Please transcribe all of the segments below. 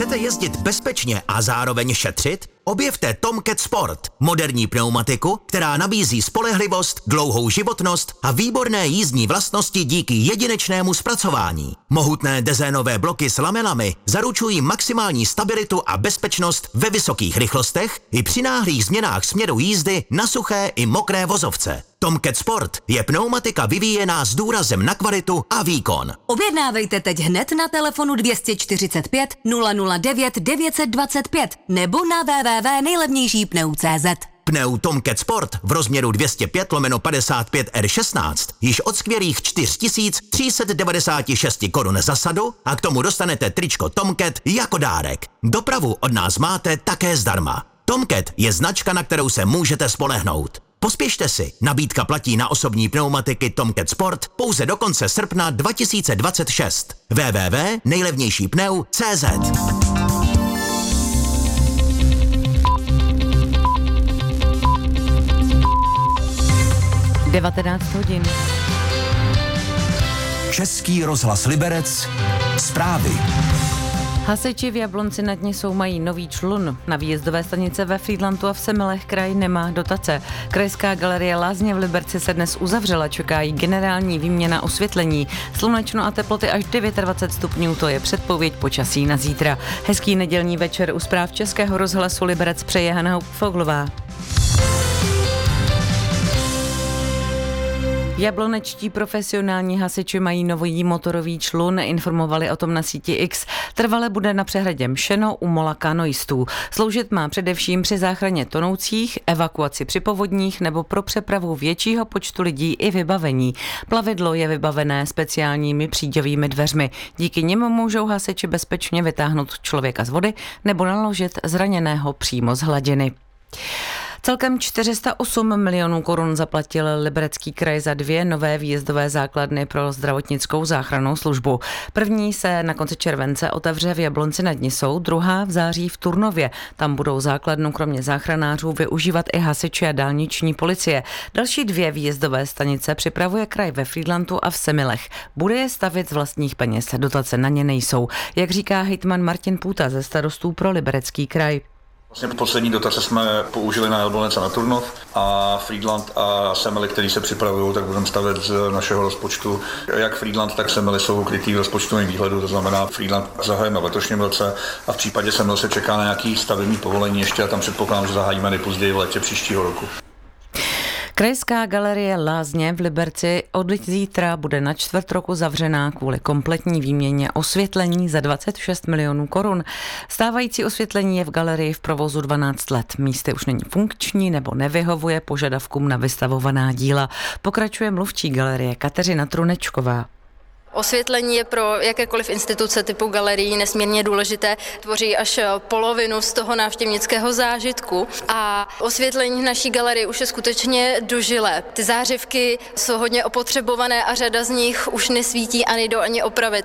Chcete jezdit bezpečně a zároveň šetřit? Objevte Tomcat Sport, moderní pneumatiku, která nabízí spolehlivost, dlouhou životnost a výborné jízdní vlastnosti díky jedinečnému zpracování. Mohutné dezénové bloky s lamelami zaručují maximální stabilitu a bezpečnost ve vysokých rychlostech i při náhlých změnách směru jízdy na suché i mokré vozovce. Tomcat Sport je pneumatika vyvíjená s důrazem na kvalitu a výkon. Objednávejte teď hned na telefonu 245 009 925 nebo na www.nejlevnějšípneu.cz. Pneu Tomcat Sport v rozměru 205/55 R16 již od skvělých 4396 korun za sadu a k tomu dostanete tričko Tomcat jako dárek. Dopravu od nás máte také zdarma. Tomcat je značka, na kterou se můžete spolehnout. Pospěšte si, nabídka platí na osobní pneumatiky Tomcat Sport pouze do konce srpna 2026. www.nejlevnějšípneu.cz. 19 hodin. Český rozhlas Liberec. Zprávy. Hasiči v Jablonci nad Nisou mají nový člun. Na výjezdové stanice ve Frýdlantu a v Semilech kraj nemá dotace. Krajská galerie Lázně v Liberci se dnes uzavřela, čeká jí generální výměna osvětlení. Slunečno a teploty až 29 stupňů, to je předpověď počasí na zítra. Hezký nedělní večer u zpráv Českého rozhlasu Liberec přeje Hana Foglová. Jablonečtí profesionální hasiči mají nový motorový člun, informovali o tom na síti X. Trvale bude na přehradě Mšeno u mola kanoistů. Sloužit má především při záchraně tonoucích, evakuaci při povodních nebo pro přepravu většího počtu lidí i vybavení. Plavidlo je vybavené speciálními příďovými dveřmi. Díky nim můžou hasiči bezpečně vytáhnout člověka z vody nebo naložit zraněného přímo z hladiny. Celkem 408 milionů korun zaplatil Liberecký kraj za 2 nové výjezdové základny pro zdravotnickou záchrannou službu. První se na konci července otevře v Jablonci nad Nisou, druhá v září v Turnově. Tam budou základnu kromě záchranářů využívat i hasiči a dálniční policie. Další 2 výjezdové stanice připravuje kraj ve Frýdlantu a v Semilech. Bude je stavět z vlastních peněz, dotace na ně nejsou. Jak říká hejtman Martin Půta ze Starostů pro Liberecký kraj. Vlastně poslední dotace jsme použili na Jablonec a na Turnov a Frýdlant a Semily, který se připravují, tak budeme stavět z našeho rozpočtu. Jak Frýdlant, tak Semily jsou krytý v rozpočtovém výhledu, to znamená Frýdlant zahajeme v letošním roce a v případě Semil se čeká na nějaký stavební povolení ještě a tam předpokládám, že zahájíme nejpozději v létě příštího roku. Krajská galerie Lázně v Liberci od zítra bude na čtvrt roku zavřená kvůli kompletní výměně osvětlení za 26 milionů korun. Stávající osvětlení je v galerii v provozu 12 let. Místy už není funkční nebo nevyhovuje požadavkům na vystavovaná díla. Pokračuje mluvčí galerie Kateřina Trunečková. Osvětlení je pro jakékoliv instituce typu galerií nesmírně důležité, tvoří až polovinu z toho návštěvnického zážitku a osvětlení v naší galerii už je skutečně dožilé. Ty zářivky jsou hodně opotřebované a řada z nich už nesvítí a nejdou ani opravit.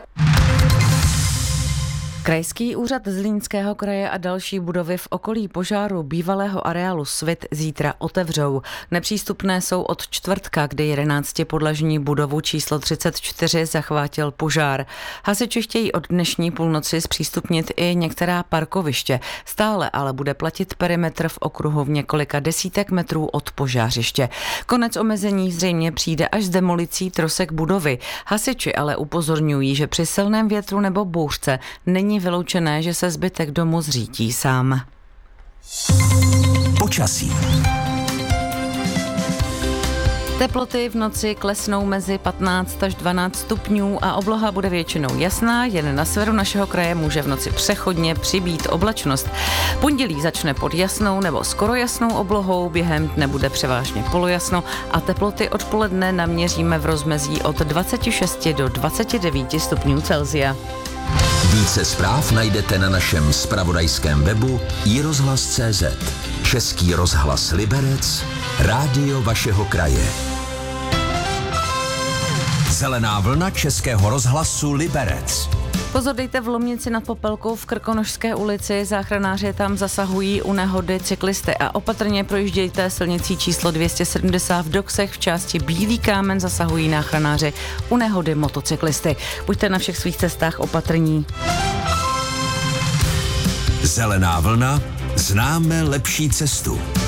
Krajský úřad Zlínského kraje a další budovy v okolí požáru bývalého areálu Svit zítra otevřou. Nepřístupné jsou od čtvrtka, kdy 11podlažní budovu číslo 34 zachvátil požár. Hasiči chtějí od dnešní půlnoci zpřístupnit i některá parkoviště. Stále ale bude platit perimetr v okruhu v několika desítek metrů od požářiště. Konec omezení zřejmě přijde až s demolicí trosek budovy. Hasiči ale upozorňují, že při silném větru nebo bouřce není vyloučené, že se zbytek domu zřítí sám. Počasí. Teploty v noci klesnou mezi 15 až 12 stupňů a obloha bude většinou jasná, jen na severu našeho kraje může v noci přechodně přibýt oblačnost. Pondělí začne pod jasnou nebo skoro jasnou oblohou, během dne bude převážně polojasno a teploty odpoledne naměříme v rozmezí od 26 do 29 stupňů Celsia. Více zpráv najdete na našem zpravodajském webu iRozhlas.cz. Český rozhlas Liberec, rádio vašeho kraje. Zelená vlna Českého rozhlasu Liberec. Pozor dejte v Lomnici nad Popelkou v Krkonošské ulici, záchranáři tam zasahují u nehody cyklisty a opatrně projíždějte silnicí číslo 270 v Doksech v části Bílý kámen zasahují záchranáři u nehody motocyklisty. Buďte na všech svých cestách opatrní. Zelená vlna, známe lepší cestu.